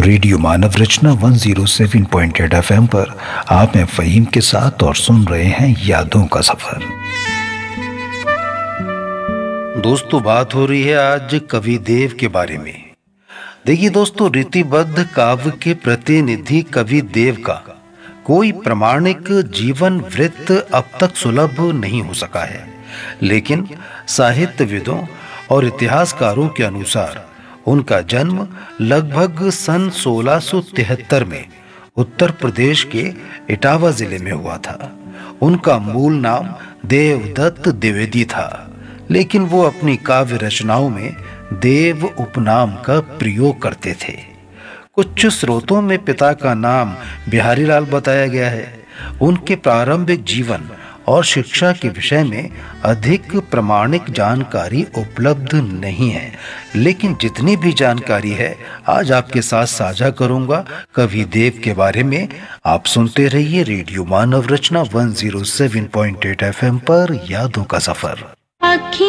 Radio मानव रचना 107.8 FM पर आप हैं फ़हीम के साथ और सुन रहे हैं यादों का सफर। दोस्तों, बात हो रही है आज कवि देव के बारे में। देखिए दोस्तों, रीतिबद्ध काव्य के प्रतिनिधि कवि देव का कोई प्रमाणिक जीवन वृत्त अब तक सुलभ नहीं हो सका है, लेकिन साहित्यविदों और इतिहासकारों के अनुसार उनका जन्म लगभग सन 1673 में उत्तर प्रदेश के इटावा जिले में हुआ था। उनका मूल नाम देवदत्त द्विवेदी था, लेकिन वो अपनी काव्य रचनाओं में देव उपनाम का प्रयोग करते थे। कुछ स्रोतों में पिता का नाम बिहारी लाल बताया गया है। उनके प्रारंभिक जीवन और शिक्षा के विषय में अधिक प्रमाणिक जानकारी उपलब्ध नहीं है, लेकिन जितनी भी जानकारी है आज आपके साथ साझा करूंगा कवि देव के बारे में। आप सुनते रहिए रेडियो मानव रचना 107.8 FM पर यादों का सफर।